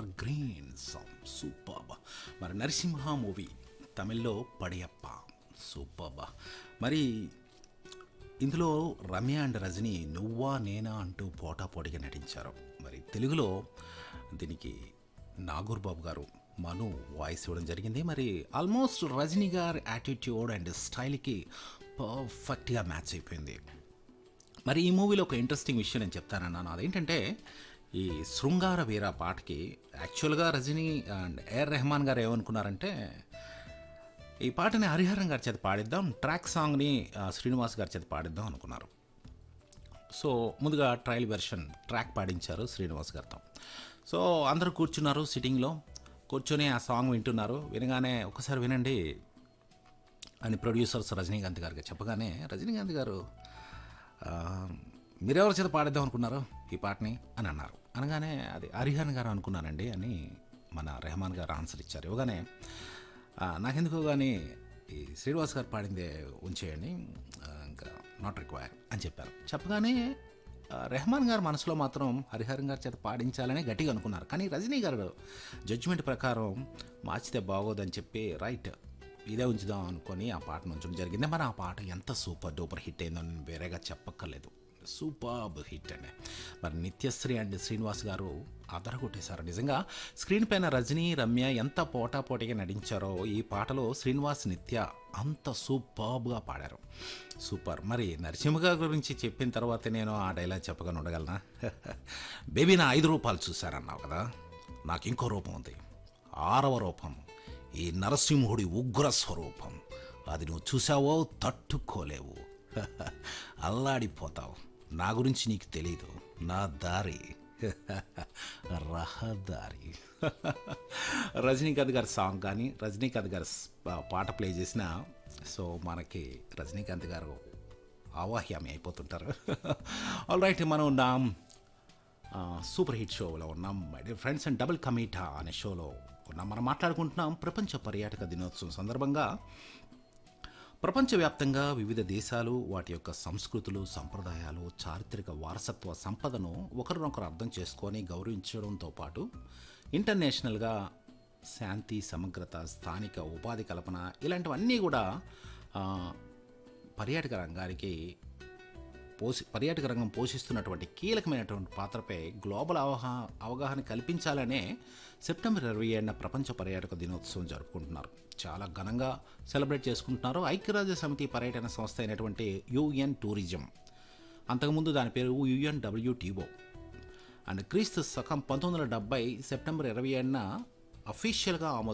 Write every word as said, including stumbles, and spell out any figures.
Ever green song superb. మరి Narasimha movie తమిళ్లో Padayappa superb. మరి ఇందులో రమ్య అండ్ రజని నువ్వా నేనా అంటూ పోటాపోటీగా నటించారు. మరి తెలుగులో దీనికి నాగూర్ బాబు గారు మను వాయిస్ ఇవ్వడం జరిగింది. మరి ఆల్మోస్ట్ రజనీ గారి యాటిట్యూడ్ అండ్ స్టైల్కి పర్ఫెక్ట్గా మ్యాచ్ అయిపోయింది. మరి ఈ మూవీలో ఒక ఇంట్రెస్టింగ్ విషయం నేను చెప్తానన్నాను. అదేంటంటే ఈ శృంగార వీర పాటకి యాక్చువల్గా రజనీ అండ్ ఏఆర్ రెహమాన్ గారు ఏమనుకున్నారంటే ఈ పాటని హరిహరన్ గారి చేత పాడిద్దాం, ట్రాక్ సాంగ్ని శ్రీనివాస్ గారి చేత పాడిద్దాం అనుకున్నారు. సో ముందుగా ట్రయల్ వెర్షన్ ట్రాక్ పాడించారు శ్రీనివాస్ గారితో. సో అందరూ కూర్చున్నారు, సిట్టింగ్లో కూర్చొని ఆ సాంగ్ వింటున్నారు. వినగానే ఒకసారి వినండి అని ప్రొడ్యూసర్స్ రజనీకాంత్ గారికి చెప్పగానే రజనీకాంత్ గారు మీరెవరి చేత పాడిద్దాం అనుకున్నారు ఈ పాటని అని అన్నారు. అనగానే అది హరిహరన్ గారు అనుకున్నానండి అని మన రెహమాన్ గారు ఆన్సర్ ఇచ్చారు. ఇవ్వగానే నాకెందుకు కానీ ఈ శ్రీనివాస్ గారు పాడిందే ఉంచేయండి, ఇంకా నాట్ రిక్వైర్ అని చెప్పారు. చెప్పగానే రెహమాన్ గారు మనసులో మాత్రం హరిహరన్ గారి చేత పాడించాలని గట్టిగా అనుకున్నారు. కానీ రజనీ గారు జడ్జిమెంట్ ప్రకారం మార్చితే బాగోదని చెప్పి రైట్ ఇదే ఉంచుదాం అనుకొని ఆ పాటను ఉంచడం జరిగింది. మరి ఆ పాట ఎంత సూపర్ డూపర్ హిట్ అయిందో నేను వేరేగా చెప్పక్కర్లేదు, సూపర్బ్ హిట్ అండి. మరి నిత్యశ్రీ అండ్ శ్రీనివాస్ గారు అదరగొట్టేశారు నిజంగా. స్క్రీన్ పైన రజనీ రమ్య ఎంత పోటాపోటీగా నటించారో ఈ పాటలో శ్రీనివాస్ నిత్య అంత సూపర్బ్గా పాడారు, సూపర్. మరి నరసింహ గారి గురించి చెప్పిన తర్వాత నేను ఆ డైలాగ్ చెప్పగానే ఉండగలనా? బేబీ నా ఐదు రూపాయలు చూశారన్నావు కదా, నాకు ఇంకో రూపం ఉంది, ఆరవ రూపం, ఈ నరసింహుడి ఉగ్ర స్వరూపం. అది నువ్వు చూసావో తట్టుకోలేవు, అల్లాడిపోతావు. నా గురించి నీకు తెలీదు, నా దారి రహదారి. రజనీకాంత్ గారి సాంగ్ కానీ రజనీకాంత్ గారి పాట ప్లే చేసిన సో మనకి రజనీకాంత్ గారు ఆవాహ్యామి అయిపోతుంటారు. ఆల్ రైట్, మనం ఉన్నాం సూపర్ హిట్ షోలో ఉన్నాం my dear friends and double కమీటా అనే షోలో ఉన్నాం. మనం మాట్లాడుకుంటున్నాం ప్రపంచ పర్యాటక దినోత్సవం సందర్భంగా ప్రపంచవ్యాప్తంగా వివిధ దేశాలు వాటి యొక్క సంస్కృతులు, సంప్రదాయాలు, చారిత్రక వారసత్వ సంపదను ఒకరినొకరు అర్థం చేసుకొని గౌరవించడంతో పాటు ఇంటర్నేషనల్గా శాంతి, సమగ్రత, స్థానిక ఉపాధి కల్పన ఇలాంటివన్నీ కూడా పర్యాటక రంగానికి పోషి పర్యాటక రంగం పోషిస్తున్నటువంటి కీలకమైనటువంటి పాత్రపై గ్లోబల్ అవగా అవగాహన కల్పించాలనే సెప్టెంబర్ ఇరవై ఏడున ప్రపంచ పర్యాటక దినోత్సవం జరుపుకుంటున్నారు. చాలా ఘనంగా సెలబ్రేట్ చేసుకుంటున్నారు. ఐక్యరాజ్య సమితి పర్యటన సంస్థ అయినటువంటి యుఎన్ టూరిజం, అంతకుముందు దాని పేరు యుఎన్డబ్ల్యూటీఓ అండ్ క్రీస్తు శకం పంతొమ్మిది వందల డెబ్బై సెప్టెంబర్ ఇరవై ఏడున అఫీషియల్గా ఆమోద